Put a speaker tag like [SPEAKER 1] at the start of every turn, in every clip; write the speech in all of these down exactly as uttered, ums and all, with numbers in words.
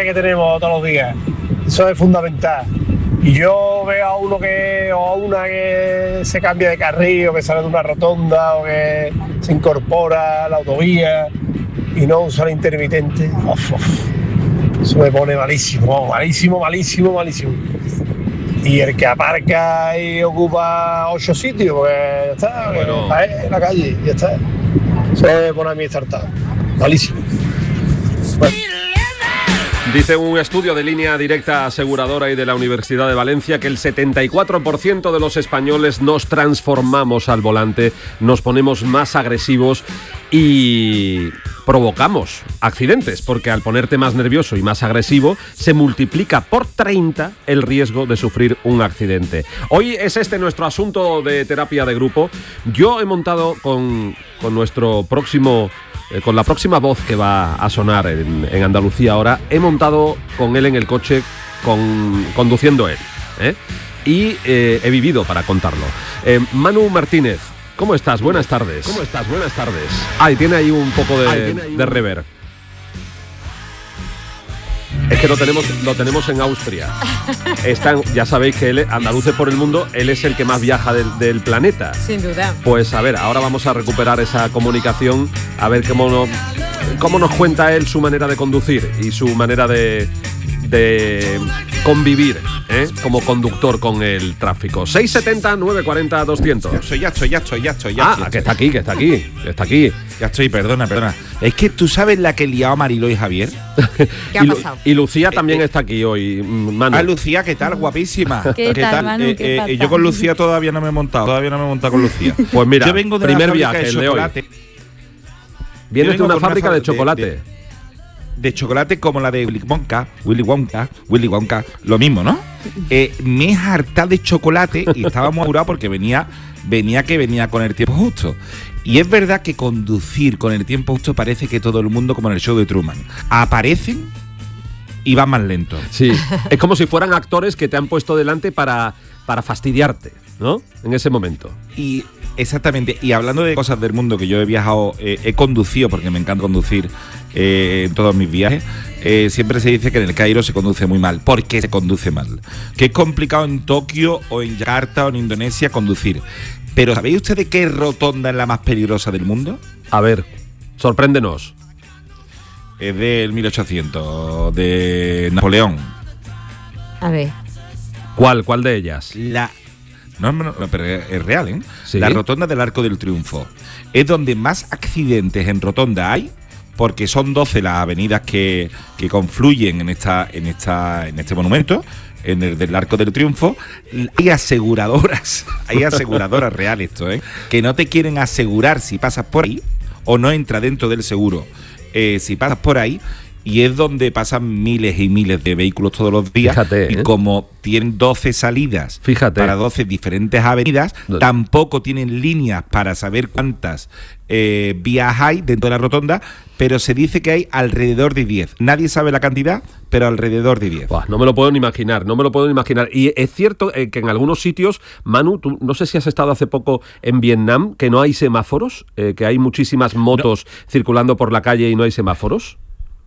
[SPEAKER 1] que tenemos todos los días. Eso es fundamental. Y yo veo a uno que, o a una que se cambia de carril, o que sale de una rotonda, o que se incorpora a la autovía y no usa el intermitente. Uf, uf. Eso me pone malísimo, malísimo, malísimo, malísimo. Y el que aparca y ocupa ocho sitios, pues ya está, bueno. En la calle, ya está. Eso me pone a mí estartado. Malísimo. Bueno.
[SPEAKER 2] Dice un estudio de Línea Directa Aseguradora y de la Universidad de Valencia que el setenta y cuatro por ciento de los españoles nos transformamos al volante, nos ponemos más agresivos y provocamos accidentes, porque al ponerte más nervioso y más agresivo se multiplica por treinta el riesgo de sufrir un accidente. Hoy es este nuestro asunto de terapia de grupo. Yo he montado con, con nuestro próximo... Eh, con la próxima voz que va a sonar en, en Andalucía ahora, he montado con él en el coche, con, conduciendo él, ¿eh? y eh, he vivido para contarlo. Eh, Manu Martínez, ¿cómo estás? Buenas tardes.
[SPEAKER 3] ¿Cómo estás? Buenas tardes.
[SPEAKER 2] Ay, tiene ahí un poco de, Ay, de un... reverb. Es que lo tenemos, lo tenemos en Austria. Están, ya sabéis que él, andaluces por el mundo, él es el que más viaja del, del planeta.
[SPEAKER 4] Sin duda.
[SPEAKER 2] Pues a ver, ahora vamos a recuperar esa comunicación, a ver cómo, no, cómo nos cuenta él su manera de conducir y su manera de, de convivir, ¿eh? como conductor con el tráfico. seis setenta, nueve cuarenta, doscientos.
[SPEAKER 3] Ya estoy, ya estoy, ya estoy, ya estoy. Ya
[SPEAKER 2] ah,
[SPEAKER 3] estoy.
[SPEAKER 2] que está aquí, que está aquí, que está aquí.
[SPEAKER 3] Ya estoy, perdona, perdona. Es que tú sabes la que he liado a Mariló y Javier.
[SPEAKER 4] ¿Qué ha pasado?
[SPEAKER 2] Y, y Lucía también eh, está aquí hoy, Manu.
[SPEAKER 3] Ah, Lucía, ¿qué tal? Guapísima.
[SPEAKER 4] ¿Qué, ¿Qué tal, tal? Manu?
[SPEAKER 3] Eh,
[SPEAKER 4] ¿Qué
[SPEAKER 3] eh, yo con Lucía todavía no me he montado, todavía no me he montado con Lucía.
[SPEAKER 2] Pues mira,
[SPEAKER 3] yo vengo de
[SPEAKER 2] primer
[SPEAKER 3] una
[SPEAKER 2] viaje,
[SPEAKER 3] de
[SPEAKER 2] el de hoy. Vienes de una fábrica una de chocolate.
[SPEAKER 3] De, de, de chocolate como la de Willy Wonka, Willy Wonka, Willy Wonka, lo mismo, ¿no? Eh, me he hartado de chocolate y estábamos apurados porque venía, venía que venía con el tiempo justo. Y es verdad que conducir con el tiempo justo parece que todo el mundo, como en el show de Truman, aparecen y van más lento.
[SPEAKER 2] Sí, es como si fueran actores que te han puesto delante para, para fastidiarte, ¿no? En ese momento.
[SPEAKER 3] Y exactamente, y hablando de cosas del mundo, que yo he viajado, eh, he conducido, porque me encanta conducir eh, en todos mis viajes, eh, siempre se dice que en el Cairo se conduce muy mal. ¿Por qué se conduce mal? Que es complicado en Tokio o en Yakarta o en Indonesia conducir. Pero ¿sabéis ustedes qué rotonda es la más peligrosa del mundo?
[SPEAKER 2] A ver, sorpréndenos.
[SPEAKER 3] Es del mil ochocientos, de Napoleón.
[SPEAKER 4] A ver.
[SPEAKER 2] ¿Cuál? ¿Cuál de ellas?
[SPEAKER 3] La... No, no, no, pero es real, ¿eh?
[SPEAKER 2] ¿Sí?
[SPEAKER 3] La rotonda del Arco del Triunfo. Es donde más accidentes en rotonda hay, porque son doce las avenidas que, que confluyen en, esta, en, esta, en este monumento, en el del Arco del Triunfo. Hay aseguradoras, hay aseguradoras reales esto, ¿eh? Que no te quieren asegurar si pasas por ahí o no entra dentro del seguro. Eh, si pasas por ahí, y es donde pasan miles y miles de vehículos todos los días.
[SPEAKER 2] Fíjate,
[SPEAKER 3] y
[SPEAKER 2] ¿eh?
[SPEAKER 3] como tienen doce salidas
[SPEAKER 2] Fíjate.
[SPEAKER 3] para doce diferentes avenidas,
[SPEAKER 2] no.
[SPEAKER 3] tampoco tienen líneas para saber cuántas eh, vías hay dentro de la rotonda, pero se dice que hay alrededor de diez. Nadie sabe la cantidad, pero alrededor de diez.
[SPEAKER 2] Buah, no me lo puedo ni imaginar, no me lo puedo ni imaginar. Y es cierto eh, que en algunos sitios, Manu, tú no sé si has estado hace poco en Vietnam, que no hay semáforos, eh, que hay muchísimas motos no. circulando por la calle y no hay semáforos.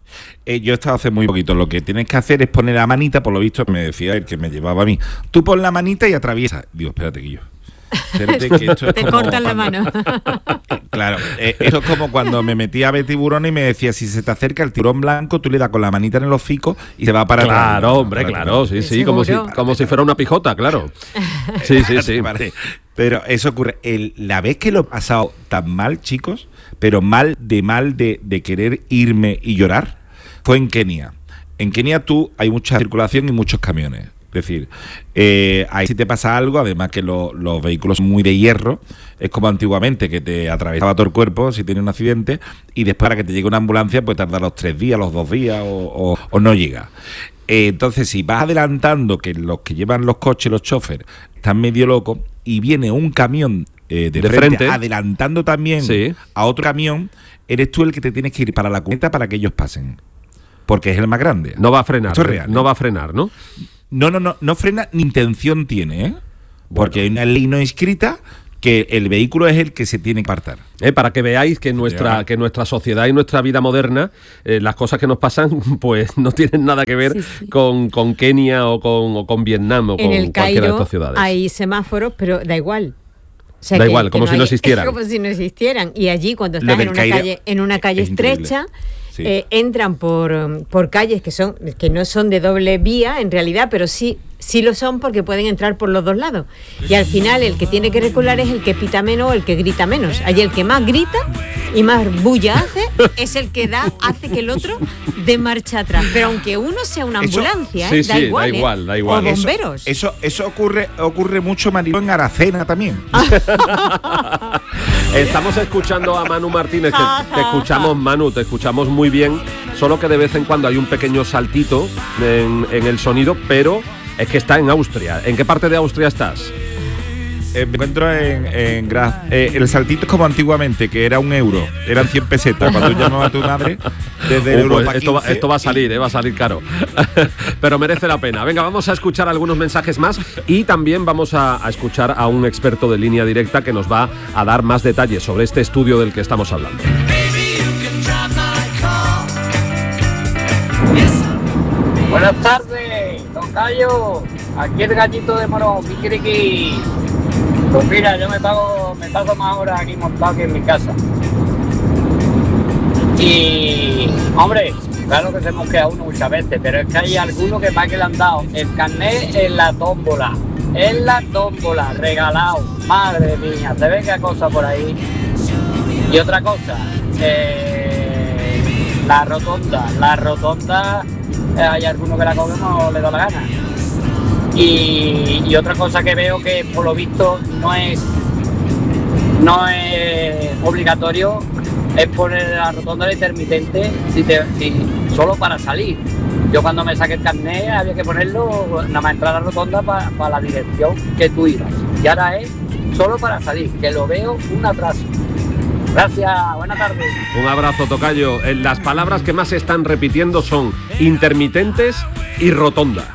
[SPEAKER 3] Eh, yo he estado hace muy poquito. Lo que tienes que hacer es poner la manita, por lo visto me decía el que me llevaba a mí. Tú pon la manita y atraviesa. Digo, espérate que yo. Espérate que esto es
[SPEAKER 4] Te
[SPEAKER 3] como
[SPEAKER 4] cortan la
[SPEAKER 3] cuando...
[SPEAKER 4] mano.
[SPEAKER 3] Claro, eh, esto es como cuando me metía a ver tiburones y me decía, si se te acerca el tiburón blanco, tú le das con la manita en el hocico y se va para atrás.
[SPEAKER 2] Claro, hombre,
[SPEAKER 3] para
[SPEAKER 2] claro, sí, sí, como si,
[SPEAKER 4] ¿Seguro?
[SPEAKER 2] como si fuera una pijota, claro. Sí, sí, sí.
[SPEAKER 3] Vale. Pero eso ocurre. El, la vez que lo he pasado tan mal, chicos, pero mal de mal de, de querer irme y llorar, fue en Kenia. En Kenia tú hay mucha circulación y muchos camiones. Es decir, eh, ahí si te pasa algo, además que lo, los vehículos son muy de hierro, es como antiguamente que te atravesaba todo el cuerpo si tienes un accidente, y después para que te llegue una ambulancia pues tarda los tres días, los dos días o, o, o no llega. Eh, entonces si vas adelantando, que los que llevan los coches, los choferes, están medio locos, y viene un camión eh, de,
[SPEAKER 2] de
[SPEAKER 3] frente,
[SPEAKER 2] frente,
[SPEAKER 3] adelantando también
[SPEAKER 2] sí.
[SPEAKER 3] a otro camión, eres tú el que te tienes que ir para la cuneta para que ellos pasen. Porque es el más grande.
[SPEAKER 2] No va a frenar,
[SPEAKER 3] Esto es real,
[SPEAKER 2] no
[SPEAKER 3] ¿eh?
[SPEAKER 2] va a frenar, ¿no?
[SPEAKER 3] No, no, no, no frena ni intención tiene, ¿eh? Porque bueno. hay una ley no escrita que el vehículo es el que se tiene que apartar.
[SPEAKER 2] Eh, para que veáis que nuestra,
[SPEAKER 3] Ya.
[SPEAKER 2] que nuestra sociedad y nuestra vida moderna, eh, las cosas que nos pasan, pues no tienen nada que ver
[SPEAKER 4] Sí, sí.
[SPEAKER 2] Con, con Kenia o con, o con Vietnam o
[SPEAKER 4] En
[SPEAKER 2] con
[SPEAKER 4] el
[SPEAKER 2] cualquiera de
[SPEAKER 4] Cairo
[SPEAKER 2] estas ciudades.
[SPEAKER 4] hay semáforos, pero da igual. O sea,
[SPEAKER 2] Da
[SPEAKER 4] que-
[SPEAKER 2] igual,
[SPEAKER 4] que
[SPEAKER 2] como si no
[SPEAKER 4] hay-
[SPEAKER 2] existieran.
[SPEAKER 4] Como si no existieran. Y allí, cuando
[SPEAKER 3] Lo
[SPEAKER 4] estás en
[SPEAKER 3] del
[SPEAKER 4] una
[SPEAKER 3] Cairo
[SPEAKER 4] calle, en una calle
[SPEAKER 3] es increíble.
[SPEAKER 4] estrecha,
[SPEAKER 3] Sí.
[SPEAKER 4] eh, entran por, um, por calles que son que no son de doble vía en realidad, pero sí sí lo son porque pueden entrar por los dos lados. Y al final el que tiene que recular es el que pita menos o el que grita menos. Allí el que más grita y más bulla hace es el que da hace que el otro dé marcha atrás. Pero aunque uno sea una
[SPEAKER 3] Eso-
[SPEAKER 4] ambulancia,
[SPEAKER 2] sí,
[SPEAKER 4] ¿eh? da,
[SPEAKER 2] sí,
[SPEAKER 4] igual,
[SPEAKER 2] da
[SPEAKER 4] ¿eh?
[SPEAKER 2] igual, da igual.
[SPEAKER 4] O
[SPEAKER 3] Eso-
[SPEAKER 4] bomberos.
[SPEAKER 3] Eso, eso ocurre, ocurre mucho, Mariló, en Aracena también.
[SPEAKER 2] Estamos escuchando a Manu Martínez, que te escuchamos, Manu, te escuchamos muy bien, solo que de vez en cuando hay un pequeño saltito en, en el sonido, pero es que está en Austria. ¿En qué parte de Austria estás?
[SPEAKER 3] Eh, me encuentro en, en Graz. Eh, el saltito es como antiguamente, que era un euro, eran cien pesetas. Cuando tú llamabas a tu madre, desde el
[SPEAKER 2] Uh, pues
[SPEAKER 3] Europa
[SPEAKER 2] esto, va,
[SPEAKER 3] quince,
[SPEAKER 2] esto va a salir, eh, va a salir caro. Pero merece la pena. Venga, vamos a escuchar algunos mensajes más y también vamos a, a escuchar a un experto de Línea Directa que nos va a dar más detalles sobre este estudio del que estamos hablando.
[SPEAKER 5] Buenas tardes, tocayo. Aquí el gallito de Morón, Kikiriki. Pues mira, yo me pago, me paso más horas aquí montado que en mi casa. Y, hombre, claro que se mosquea uno muchas veces, pero es que hay algunos que más que le han dado el carnet en la tómbola. En la tómbola, regalado. Madre mía, se ve qué cosa por ahí. Y otra cosa, eh, la rotonda. La rotonda, eh, hay algunos que la cogen no le da la gana. Y, y otra cosa que veo que por lo visto no es no es obligatorio es poner la rotonda de intermitente si te, si, solo para salir. Yo cuando me saqué el carnet había que ponerlo nada más entrar a la rotonda para pa la dirección que tú ibas. Y ahora es solo para salir, que lo veo un atraso. Gracias, buenas tardes.
[SPEAKER 2] Un abrazo, tocayo. Eh, Las palabras que más se están repitiendo son intermitentes y rotonda.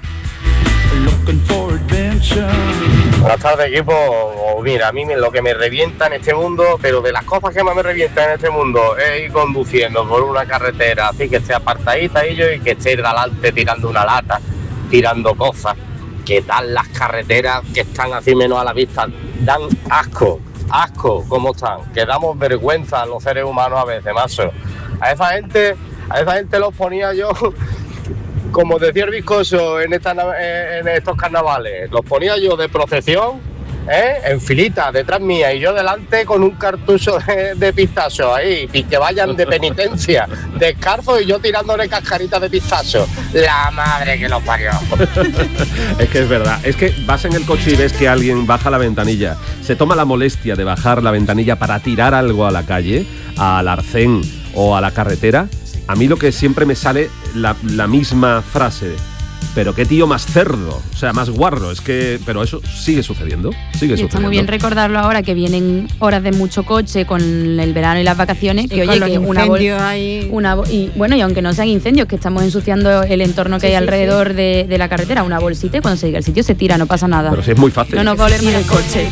[SPEAKER 1] Buenas tardes, equipo. Mira, a mí lo que me revienta en este mundo, pero de las cosas que más me revientan en este mundo es ir conduciendo por una carretera así que esté apartadita y yo y que esté delante tirando una lata, tirando cosas. ¿Qué tal las carreteras que están así menos a la vista? Dan asco, asco, ¿cómo están? Que damos vergüenza a los seres humanos a veces, macho. A esa gente, a esa gente los ponía yo... Como decía el Viscoso en, esta, en estos carnavales, los ponía yo de procesión, ¿eh? En filita detrás mía y yo delante con un cartucho de, de pistacho ahí, y que vayan de penitencia, descalzo y yo tirándole cascaritas de pistacho. La madre que los parió.
[SPEAKER 2] Es que es verdad, es que vas en el coche y ves que alguien baja la ventanilla, se toma la molestia de bajar la ventanilla para tirar algo a la calle, al arcén o a la carretera. A mí lo que siempre me sale la, la misma frase, pero qué tío más cerdo, o sea, más guarro, es que, pero eso sigue sucediendo, sigue
[SPEAKER 6] Y
[SPEAKER 2] sucediendo.
[SPEAKER 6] está muy bien recordarlo ahora que vienen horas de mucho coche con el verano y las vacaciones, que
[SPEAKER 4] Y con
[SPEAKER 6] oye,
[SPEAKER 4] los
[SPEAKER 6] que una, bol-
[SPEAKER 4] incendios ahí.
[SPEAKER 6] una bo- y bueno, y aunque no sean incendios, que estamos ensuciando el entorno que
[SPEAKER 4] Sí,
[SPEAKER 6] hay
[SPEAKER 4] sí,
[SPEAKER 6] alrededor de, de la carretera, una bolsita y cuando se llega al sitio se tira, no pasa nada.
[SPEAKER 2] Pero sí es muy fácil.
[SPEAKER 6] No nos va a oler mal el coche.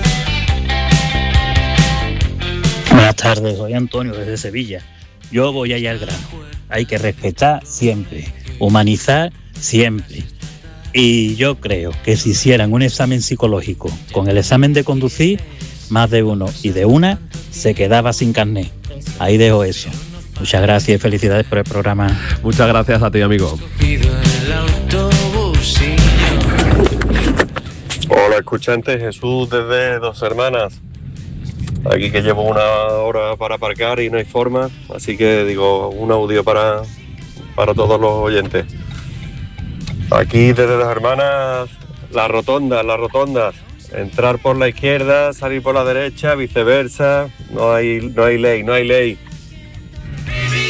[SPEAKER 7] Buenas tardes, soy Antonio desde Sevilla. Yo voy allá al grano. Hay que respetar siempre, humanizar siempre. Y yo creo que si hicieran un examen psicológico con el examen de conducir, más de uno y de una se quedaba sin carnet. Ahí dejo eso. Muchas gracias y felicidades por el programa.
[SPEAKER 2] Muchas gracias a ti, amigo.
[SPEAKER 8] Hola, escuchante, Jesús desde Dos Hermanas. Aquí que llevo una hora para aparcar y no hay forma, así que digo, un audio para, para todos los oyentes. Aquí desde Dos Hermanas, las rotondas, las rotondas. Entrar por la izquierda, salir por la derecha, viceversa. No hay, no hay ley, no hay ley.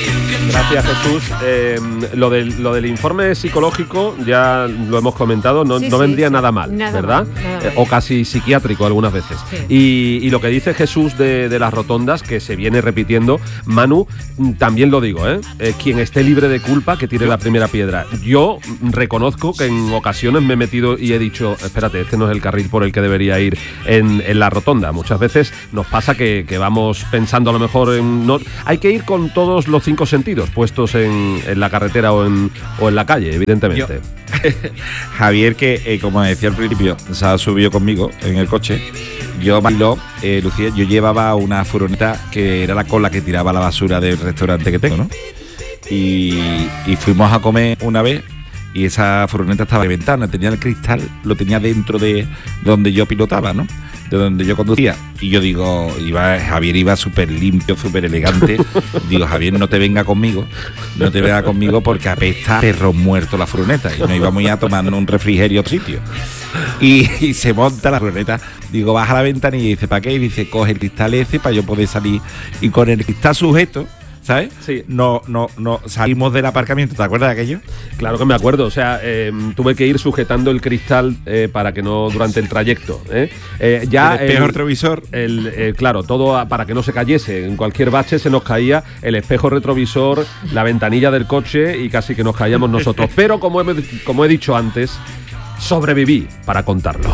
[SPEAKER 2] Gracias, Jesús. Eh, lo, del, lo del informe psicológico ya lo hemos comentado, no,
[SPEAKER 4] sí,
[SPEAKER 2] no
[SPEAKER 4] sí,
[SPEAKER 2] vendría
[SPEAKER 4] sí.
[SPEAKER 2] nada mal,
[SPEAKER 4] Nada
[SPEAKER 2] ¿verdad?
[SPEAKER 4] mal, nada
[SPEAKER 2] Eh,
[SPEAKER 4] mal.
[SPEAKER 2] o casi psiquiátrico algunas veces.
[SPEAKER 4] Sí.
[SPEAKER 2] Y, y lo que dice Jesús de, de las rotondas, que se viene repitiendo, Manu, también lo digo, ¿eh? Eh, quien esté libre de culpa, que tire la primera piedra. Yo reconozco que en ocasiones me he metido y he dicho, espérate, este no es el carril por el que debería ir en, en la rotonda. Muchas veces nos pasa que, que vamos pensando a lo mejor en... No, hay que ir con todos los cinco sentidos puestos en, en la carretera o en, o en la calle, evidentemente.
[SPEAKER 3] Yo, Javier, que eh, como decía al principio, se ha subido conmigo en el coche. Yo, Mariló, eh, Lucía, yo llevaba una furgoneta que era la con la que tiraba la basura del restaurante que tengo, ¿no? Y, y fuimos a comer una vez y esa furgoneta estaba de ventana, tenía el cristal, lo tenía dentro de donde yo pilotaba, ¿no? De donde yo conducía. Y yo digo, iba, Javier iba súper limpio, súper elegante. Digo, Javier, no te venga conmigo, no te venga conmigo porque apesta perro muerto la furgoneta. Y nos íbamos ya tomando un refrigerio a otro sitio. Y, y se monta la furgoneta. Digo, baja la ventana y dice, ¿para qué? Y dice, coge el cristal ese para yo poder salir. Y con el cristal sujeto, ¿sabes?
[SPEAKER 2] Sí.
[SPEAKER 3] No, no, no, salimos del aparcamiento, ¿te acuerdas de aquello?
[SPEAKER 2] Claro que me acuerdo, o sea, eh, tuve que ir sujetando el cristal eh, para que no, durante el trayecto. ¿eh? Eh, ya
[SPEAKER 3] el espejo retrovisor.
[SPEAKER 2] El, eh, claro, todo a, para que no se cayese. En cualquier bache se nos caía el espejo retrovisor, la ventanilla del coche y casi que nos caíamos nosotros. Pero como he, como he dicho antes, sobreviví para contarlo.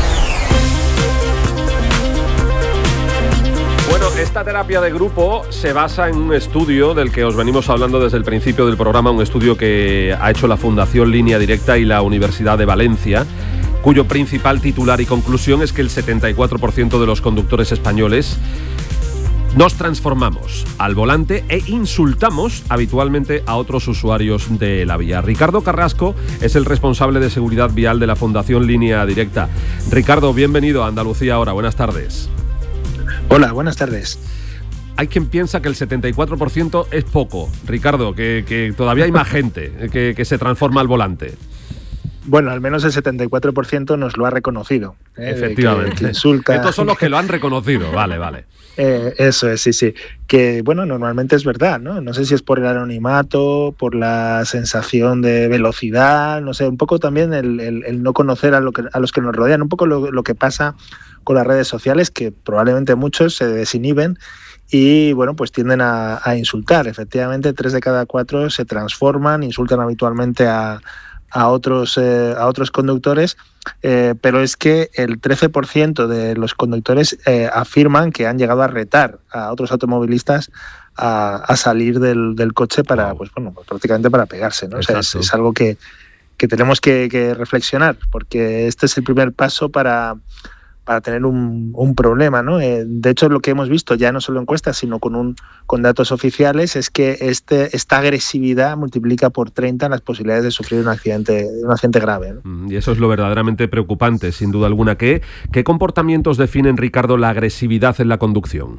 [SPEAKER 2] Bueno, esta terapia de grupo se basa en un estudio del que os venimos hablando desde el principio del programa, un estudio que ha hecho la Fundación Línea Directa y la Universidad de Valencia, cuyo principal titular y conclusión es que el setenta y cuatro por ciento de los conductores españoles nos transformamos al volante e insultamos habitualmente a otros usuarios de la vía. Ricardo Carrasco es el responsable de seguridad vial de la Fundación Línea Directa. Ricardo, bienvenido a Andalucía Ahora. Buenas tardes.
[SPEAKER 9] Hola, buenas tardes.
[SPEAKER 2] Hay quien piensa que el setenta y cuatro por ciento es poco, Ricardo, que, que todavía hay más gente que, que se transforma al volante.
[SPEAKER 9] Bueno, al menos el setenta y cuatro por ciento nos lo ha reconocido. ¿eh?
[SPEAKER 2] Efectivamente.
[SPEAKER 9] Que, que insulta.
[SPEAKER 2] Estos son los que lo han reconocido, vale, vale.
[SPEAKER 9] Eh, eso es, sí, sí. Que, bueno, normalmente es verdad, ¿no? No sé si es por el anonimato, por la sensación de velocidad, no sé, un poco también el, el, el no conocer a, lo que, a los que nos rodean, un poco lo, lo que pasa con las redes sociales, que probablemente muchos se desinhiben y, bueno, pues tienden a, a insultar. Efectivamente, tres de cada cuatro se transforman, insultan habitualmente a, a, otros, eh, a otros conductores, eh, pero es que el trece por ciento de los conductores eh, afirman que han llegado a retar a otros automovilistas a, a salir del, del coche para, wow. pues bueno, pues prácticamente para pegarse, ¿no? O sea, es, es algo que, que tenemos que, que reflexionar, porque este es el primer paso para... para tener un, un problema, ¿no? Eh, de hecho, lo que hemos visto, ya no solo en encuestas, sino con, un, con datos oficiales, es que este, esta agresividad multiplica por treinta las posibilidades de sufrir un accidente, un accidente grave, ¿no?
[SPEAKER 2] Y eso es lo verdaderamente preocupante, sin duda alguna. ¿Qué, qué comportamientos definen, Ricardo, la agresividad en la conducción?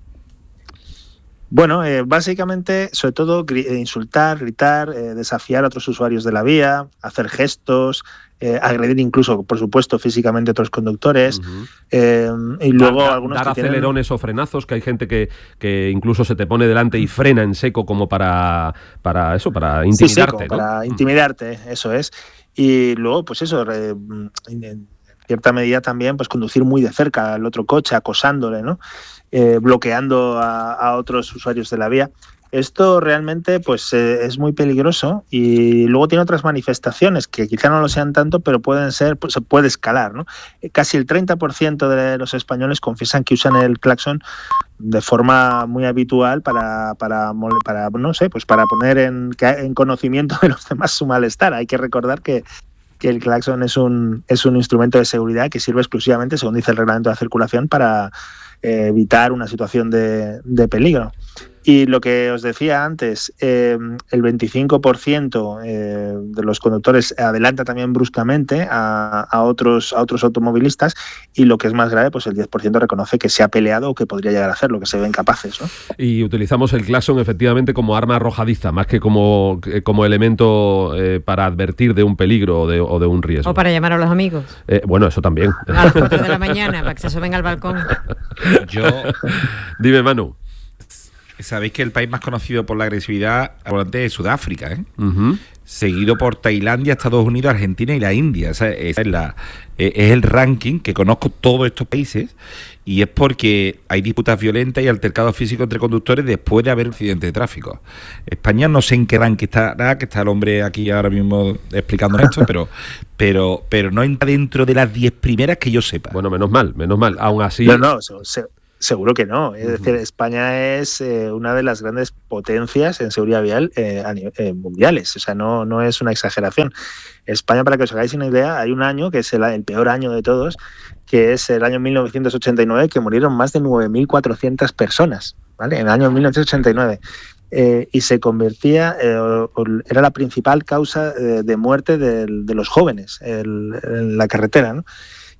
[SPEAKER 9] Bueno, eh, básicamente, sobre todo, gri- insultar, gritar, eh, desafiar a otros usuarios de la vía, hacer gestos, eh, agredir incluso, por supuesto, físicamente a otros conductores. Uh-huh. eh, y luego
[SPEAKER 2] dar,
[SPEAKER 9] algunos
[SPEAKER 2] dar
[SPEAKER 9] que
[SPEAKER 2] acelerones
[SPEAKER 9] tienen...
[SPEAKER 2] o frenazos, que hay gente que, que incluso se te pone delante y frena en seco como para, para eso, para intimidarte.
[SPEAKER 9] Sí, sí,
[SPEAKER 2] ¿no?
[SPEAKER 9] Para intimidarte, eso es. Y luego, pues eso, eh, en cierta medida también, pues conducir muy de cerca al otro coche, acosándole, ¿no? Eh, bloqueando a, a otros usuarios de la vía. Esto realmente pues eh, es muy peligroso y luego tiene otras manifestaciones que quizá no lo sean tanto, pero pueden ser, pues, se puede escalar, ¿no? Eh, casi el treinta por ciento de los españoles confiesan que usan el claxon de forma muy habitual para, para, para no sé, pues para poner en, en conocimiento de los demás su malestar. Hay que recordar que que el claxon es un, es un instrumento de seguridad que sirve exclusivamente, según dice el reglamento de circulación, para eh, evitar una situación de, de peligro. Y lo que os decía antes, eh, el veinticinco por ciento eh, de los conductores adelanta también bruscamente a, a, otros, a otros automovilistas, y lo que es más grave, pues el diez por ciento reconoce que se ha peleado o que podría llegar a hacerlo, que se ven capaces, ¿no?
[SPEAKER 2] Y utilizamos el claxon efectivamente como arma arrojadiza, más que como, como elemento eh, para advertir de un peligro o de, o de un riesgo.
[SPEAKER 4] O para llamar a los amigos.
[SPEAKER 2] Eh, bueno, eso también.
[SPEAKER 4] A las cuatro de la mañana, para que se suben al balcón.
[SPEAKER 3] Yo...
[SPEAKER 2] Dime, Manu.
[SPEAKER 3] Sabéis que el país más conocido por la agresividad al volante es Sudáfrica, ¿eh?
[SPEAKER 2] Uh-huh.
[SPEAKER 3] Seguido por Tailandia, Estados Unidos, Argentina y la India. Esa, esa es, la, eh, es el ranking que conozco todos estos países, y es porque hay disputas violentas y altercados físicos entre conductores después de haber un accidente de tráfico. España no sé en qué ranking estará, que está el hombre aquí ahora mismo explicando esto, pero, pero, pero no entra dentro de las diez primeras que yo sepa.
[SPEAKER 2] Bueno, menos mal, menos mal. Aún así...
[SPEAKER 9] No, no, se, se, seguro que no. Es decir, España es eh, una de las grandes potencias en seguridad vial eh, a nivel, eh, mundiales. O sea, no, no es una exageración. España, para que os hagáis una idea, hay un año que es el, el peor año de todos, que es el año mil novecientos ochenta y nueve, que murieron más de nueve mil cuatrocientas personas, ¿vale? En el año mil novecientos ochenta y nueve. Eh, y se convertía, eh, era la principal causa eh, de muerte de, de los jóvenes el, en la carretera, ¿no?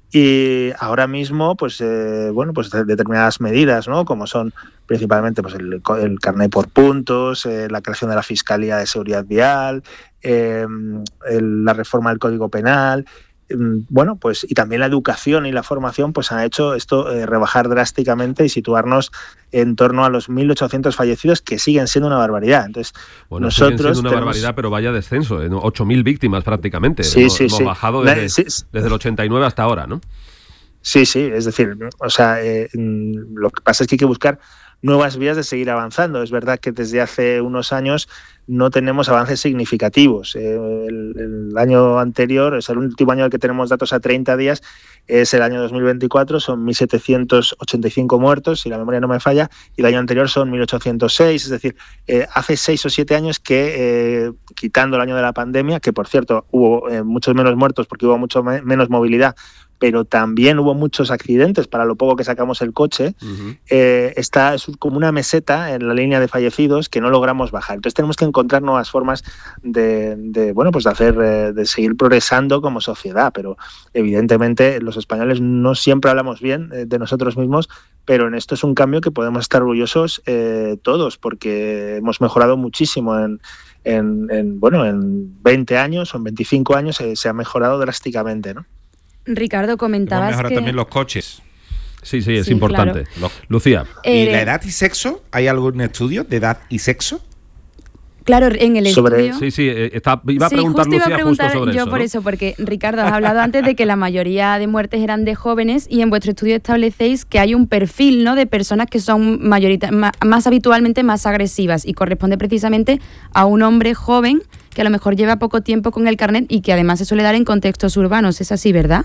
[SPEAKER 9] Y ahora mismo, pues eh, bueno, pues determinadas medidas, ¿no? Como son principalmente pues el, el carnet por puntos, eh, la creación de la Fiscalía de Seguridad Vial, eh, el, la reforma del Código Penal. Bueno, pues y también la educación y la formación pues han hecho esto eh, rebajar drásticamente y situarnos en torno a los mil ochocientos fallecidos, que siguen siendo una barbaridad. Entonces,
[SPEAKER 2] bueno,
[SPEAKER 9] nosotros
[SPEAKER 2] siguen siendo una
[SPEAKER 9] tenemos...
[SPEAKER 2] barbaridad, pero vaya descenso, ¿eh? ocho mil víctimas prácticamente.
[SPEAKER 9] Sí,
[SPEAKER 2] hemos,
[SPEAKER 9] sí,
[SPEAKER 2] hemos
[SPEAKER 9] sí.
[SPEAKER 2] bajado desde,
[SPEAKER 9] sí, sí.
[SPEAKER 2] desde el ochenta y nueve hasta ahora, ¿no?
[SPEAKER 9] Sí, sí, es decir, o sea, eh, lo que pasa es que hay que buscar nuevas vías de seguir avanzando. Es verdad que desde hace unos años no tenemos avances significativos. Eh, el, el año anterior, es el último año en el que tenemos datos a treinta días, es el año dos mil veinticuatro, son mil setecientos ochenta y cinco muertos, si la memoria no me falla, y el año anterior son mil ochocientos seis, es decir, eh, hace seis o siete años que, eh, quitando el año de la pandemia, que por cierto hubo eh, muchos menos muertos porque hubo mucho me- menos movilidad, pero también hubo muchos accidentes para lo poco que sacamos el coche, uh-huh. eh, está es como una meseta en la línea de fallecidos que no logramos bajar. Entonces tenemos que encontrar nuevas formas de, de bueno, pues de hacer, eh, de seguir progresando como sociedad, pero evidentemente los españoles no siempre hablamos bien eh, de nosotros mismos, pero en esto es un cambio que podemos estar orgullosos eh, todos, porque hemos mejorado muchísimo en, en, en, bueno, en veinte años o en veinticinco años eh, se ha mejorado drásticamente, ¿no?
[SPEAKER 6] Ricardo, comentabas
[SPEAKER 3] mejorar
[SPEAKER 6] que...
[SPEAKER 3] también los coches.
[SPEAKER 2] Sí, sí, es
[SPEAKER 6] sí,
[SPEAKER 2] importante.
[SPEAKER 6] Claro.
[SPEAKER 2] Los, Lucía.
[SPEAKER 6] Eh,
[SPEAKER 3] ¿Y la edad y sexo? ¿Hay algún estudio de edad y sexo?
[SPEAKER 6] Claro, en el
[SPEAKER 9] sobre...
[SPEAKER 6] estudio...
[SPEAKER 2] Sí, sí, está, iba a
[SPEAKER 6] sí,
[SPEAKER 2] preguntar
[SPEAKER 6] justo iba
[SPEAKER 2] Lucía
[SPEAKER 6] a preguntar
[SPEAKER 2] justo sobre
[SPEAKER 6] yo
[SPEAKER 2] eso,
[SPEAKER 6] por
[SPEAKER 2] ¿no?
[SPEAKER 6] eso, porque Ricardo, has hablado antes de que la mayoría de muertes eran de jóvenes y en vuestro estudio establecéis que hay un perfil, ¿no?, de personas que son mayorita, más, más habitualmente más agresivas y corresponde precisamente a un hombre joven que a lo mejor lleva poco tiempo con el carnet y que además se suele dar en contextos urbanos. ¿Es así, verdad?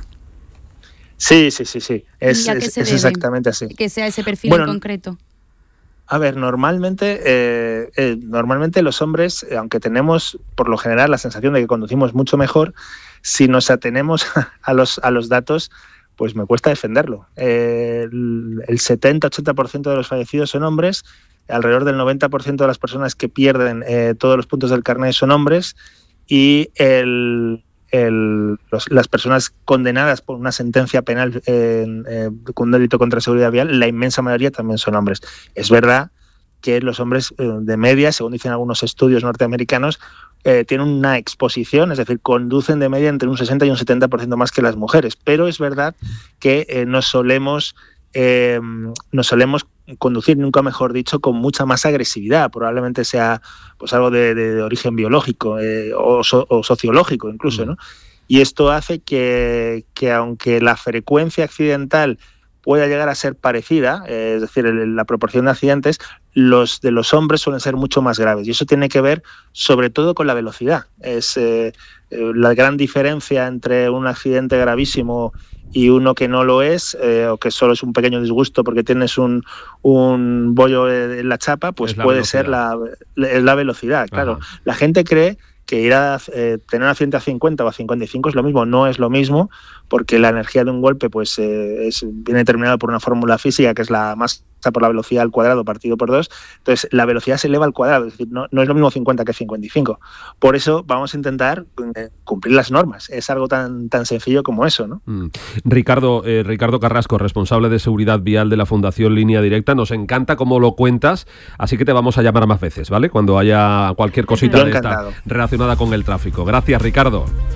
[SPEAKER 9] Sí, sí, sí, sí. Es, es, es exactamente así.
[SPEAKER 6] Que sea ese perfil
[SPEAKER 9] bueno,
[SPEAKER 6] en concreto.
[SPEAKER 9] A ver, normalmente, eh, eh, normalmente los hombres, eh, aunque tenemos por lo general la sensación de que conducimos mucho mejor, si nos atenemos a los, a los datos, pues me cuesta defenderlo. Eh, el, el setenta a ochenta por ciento de los fallecidos son hombres, alrededor del noventa por ciento de las personas que pierden eh, todos los puntos del carnet son hombres, y el... El, los, las personas condenadas por una sentencia penal eh, eh, con un delito contra la seguridad vial, la inmensa mayoría también son hombres. Es verdad que los hombres eh, de media, según dicen algunos estudios norteamericanos, eh, tienen una exposición, es decir, conducen de media entre un sesenta y un setenta por ciento más que las mujeres, pero es verdad que eh, nos solemos eh, nos solemos conducir, nunca mejor dicho, con mucha más agresividad. Probablemente sea pues algo de, de, de origen biológico eh, o, so, o sociológico incluso, ¿no? Y esto hace que, que aunque la frecuencia accidental pueda llegar a ser parecida, eh, es decir, el, la proporción de accidentes, los de los hombres suelen ser mucho más graves. Y eso tiene que ver sobre todo con la velocidad. Es eh, la gran diferencia entre un accidente gravísimo y uno que no lo es, eh, o que solo es un pequeño disgusto porque tienes un, un bollo en la chapa, pues puede velocidad. ser la, la, la velocidad. Claro, Ajá. La gente cree que ir a eh, tener un accidente a cincuenta o a cincuenta y cinco es lo mismo. No es lo mismo, porque la energía de un golpe pues eh, es, viene determinada por una fórmula física que es la masa por la velocidad al cuadrado partido por dos. Entonces la velocidad se eleva al cuadrado, es decir, no, no es lo mismo cincuenta que cincuenta y cinco. Por eso vamos a intentar eh, cumplir las normas. Es algo tan, tan sencillo como eso, ¿no?
[SPEAKER 2] Mm. Ricardo, eh, Ricardo Carrasco, responsable de seguridad vial de la Fundación Línea Directa, nos encanta cómo lo cuentas, así que te vamos a llamar más veces, ¿vale? Cuando haya cualquier cosita de esta relacionada con el tráfico. Gracias, Ricardo.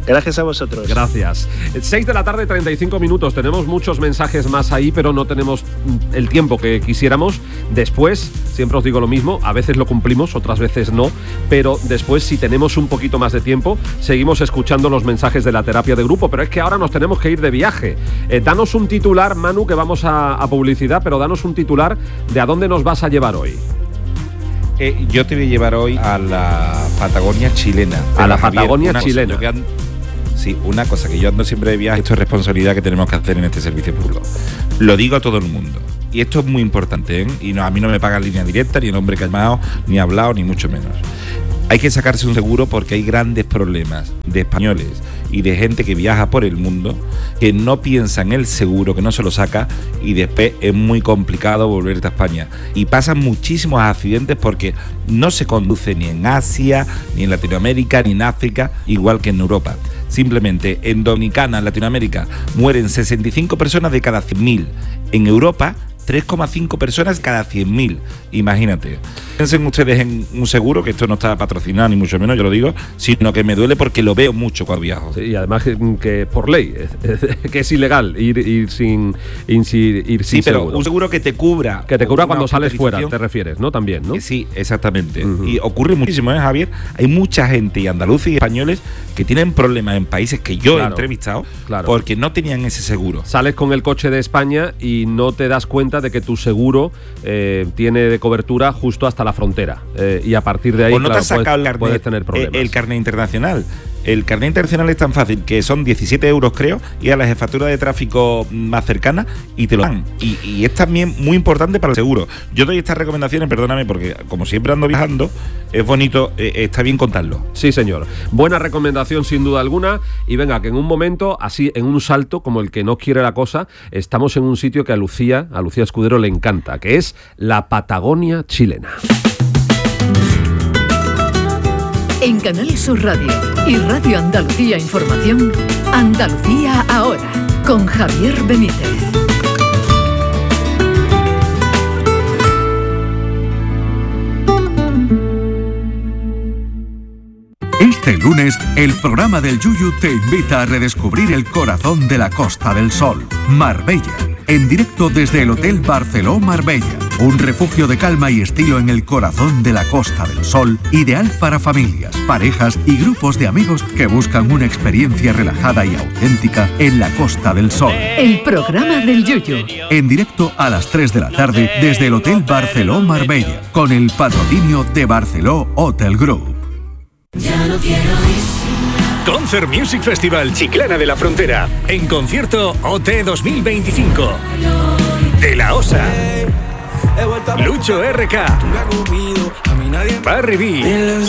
[SPEAKER 9] Gracias a vosotros.
[SPEAKER 2] Gracias. seis de la tarde, treinta y cinco minutos. Tenemos muchos mensajes más ahí, pero no tenemos el tiempo que quisiéramos. Después, siempre os digo lo mismo, a veces lo cumplimos, otras veces no, pero después, si tenemos un poquito más de tiempo, seguimos escuchando los mensajes de la terapia de grupo. Pero es que ahora nos tenemos que ir de viaje. Eh, danos un titular, Manu, que vamos a, a publicidad, pero danos un titular de a dónde nos vas a llevar hoy.
[SPEAKER 3] Eh, yo te voy a llevar hoy a la Patagonia chilena.
[SPEAKER 2] A la
[SPEAKER 3] Javier,
[SPEAKER 2] Patagonia
[SPEAKER 3] una
[SPEAKER 2] chilena.
[SPEAKER 3] Cosa, ando, sí, una cosa que yo ando siempre de viaje, esto es responsabilidad que tenemos que hacer en este servicio público. Lo digo a todo el mundo. Y esto es muy importante, ¿eh? Y no, a mí no me pagan línea directa, ni el hombre calmado, ni hablado, ni mucho menos. Hay que sacarse un seguro porque hay grandes problemas de españoles y de gente que viaja por el mundo que no piensa en el seguro, que no se lo saca y después es muy complicado volverte a España. Y pasan muchísimos accidentes porque no se conduce ni en Asia, ni en Latinoamérica, ni en África, igual que en Europa. Simplemente en Dominicana, en Latinoamérica, mueren sesenta y cinco personas de cada cien mil. En Europa, tres coma cinco personas cada cien mil. Imagínate. Piensen ustedes en un seguro, que esto no está patrocinado, ni mucho menos, yo lo digo, sino que me duele porque lo veo mucho cuando viajo.
[SPEAKER 2] Sí, y además que, que por ley, que es ilegal ir, ir sin, ir, ir
[SPEAKER 3] sí,
[SPEAKER 2] sin
[SPEAKER 3] pero
[SPEAKER 2] seguro.
[SPEAKER 3] Un seguro que te cubra.
[SPEAKER 2] Que te cubra cuando sales fuera, te refieres, ¿no? También, ¿no?
[SPEAKER 3] Sí, exactamente.
[SPEAKER 2] Uh-huh.
[SPEAKER 3] Y ocurre muchísimo, ¿eh, Javier? Hay mucha gente, y andaluces y españoles, que tienen problemas en países que yo
[SPEAKER 2] claro,
[SPEAKER 3] he entrevistado,
[SPEAKER 2] claro,
[SPEAKER 3] porque no tenían ese seguro.
[SPEAKER 2] Sales con el coche de España y no te das cuenta de que tu seguro eh, tiene de cobertura justo hasta la frontera. Eh, y a partir de ahí,
[SPEAKER 3] o no
[SPEAKER 2] claro,
[SPEAKER 3] te has sacado
[SPEAKER 2] puedes,
[SPEAKER 3] el carnet,
[SPEAKER 2] puedes tener problemas.
[SPEAKER 3] El, el carnet internacional. El carnet internacional es tan fácil que son diecisiete euros, creo, y a la jefatura de tráfico más cercana y te lo dan. Y, y es también muy importante para el seguro. Yo doy estas recomendaciones, perdóname, porque como siempre ando viajando, es bonito, eh, está bien contarlo.
[SPEAKER 2] Sí, señor. Buena recomendación, sin duda alguna. Y venga, que en un momento, así, en un salto, como el que no quiere la cosa, estamos en un sitio que a Lucía, a Lucía Escudero le encanta, que es la Patagonia chilena.
[SPEAKER 10] En Canal Sur Radio y Radio Andalucía Información, Andalucía Ahora, con Javier Benítez.
[SPEAKER 11] Este lunes, el programa del Yuyu te invita a redescubrir el corazón de la Costa del Sol, Marbella, en directo desde el Hotel Barceló Marbella, un refugio de calma y estilo en el corazón de la Costa del Sol, ideal para familias, parejas y grupos de amigos que buscan una experiencia relajada y auténtica en la Costa del Sol.
[SPEAKER 10] El programa del Yuyu.
[SPEAKER 11] En directo a las tres de la tarde desde el Hotel Barceló Marbella, con el patrocinio de Barceló Hotel Group.
[SPEAKER 12] Ya no quiero ir. Concert Music Festival Chiclana de la Frontera. En concierto O T dos mil veinticinco. De la Osa. Lucho R K. Barry B.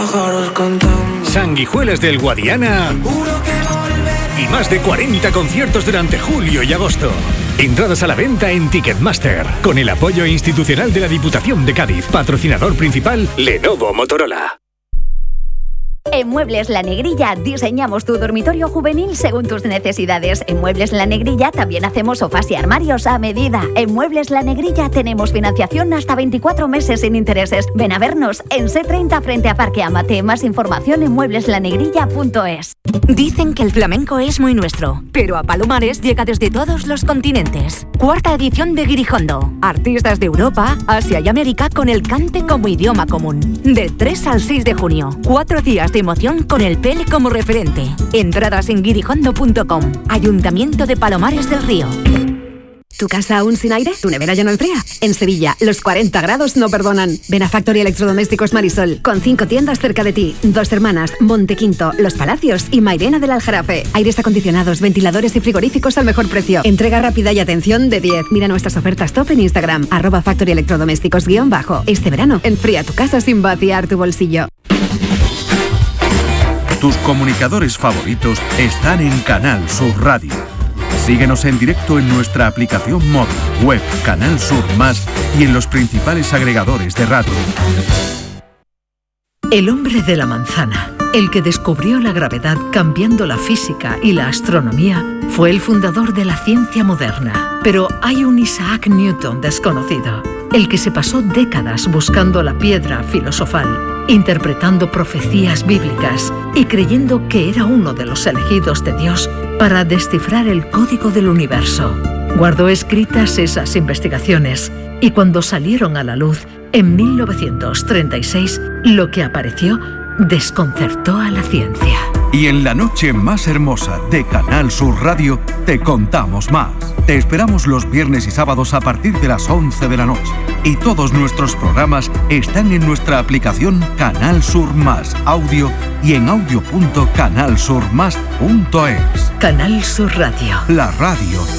[SPEAKER 12] Sanguijuelas del Guadiana. Y más de cuarenta conciertos durante julio y agosto. Entradas a la venta en Ticketmaster. Con el apoyo institucional de la Diputación de Cádiz. Patrocinador principal Lenovo Motorola.
[SPEAKER 13] En Muebles La Negrilla diseñamos tu dormitorio juvenil según tus necesidades. En Muebles La Negrilla también hacemos sofás y armarios a medida. En Muebles La Negrilla tenemos financiación hasta veinticuatro meses sin intereses. Ven a vernos en C treinta frente a Parque Amate. Más información en muebles la negrilla punto es.
[SPEAKER 14] Dicen que el flamenco es muy nuestro, pero a Palomares llega desde todos los continentes. Cuarta edición de Guirijondo. Artistas de Europa, Asia y América con el cante como idioma común. Del tres al seis de junio. Cuatro días de emoción con el Pele como referente. Entradas en guirijondo punto com. Ayuntamiento de Palomares del Río.
[SPEAKER 15] ¿Tu casa aún sin aire? ¿Tu nevera ya no enfría? En Sevilla, los cuarenta grados no perdonan. Ven a Factory Electrodomésticos Marisol, con cinco tiendas cerca de ti. Dos Hermanas, Montequinto, Los Palacios y Mairena del Aljarafe. Aires acondicionados, ventiladores y frigoríficos al mejor precio. Entrega rápida y atención de diez. Mira nuestras ofertas top en Instagram, arroba Factory Electrodomésticos guión bajo. Este verano, enfría tu casa sin vaciar tu bolsillo.
[SPEAKER 11] Tus comunicadores favoritos están en Canal Sur Radio. Síguenos en directo en nuestra aplicación móvil, web, Canal Sur Más y en los principales agregadores de radio.
[SPEAKER 10] El hombre de la manzana, el que descubrió la gravedad cambiando la física y la astronomía, fue el fundador de la ciencia moderna. Pero hay un Isaac Newton desconocido, el que se pasó décadas buscando la piedra filosofal interpretando profecías bíblicas y creyendo que era uno de los elegidos de Dios para descifrar el código del universo. Guardó escritas esas investigaciones y cuando salieron a la luz en mil novecientos treinta y seis, lo que apareció desconcertó a la ciencia.
[SPEAKER 11] Y en la noche más hermosa de Canal Sur Radio te contamos más. Te esperamos los viernes y sábados a partir de las once de la noche. Y todos nuestros programas están en nuestra aplicación Canal Sur Más Audio y en audio punto canal sur más punto es.
[SPEAKER 10] Canal Sur Radio.
[SPEAKER 11] La radio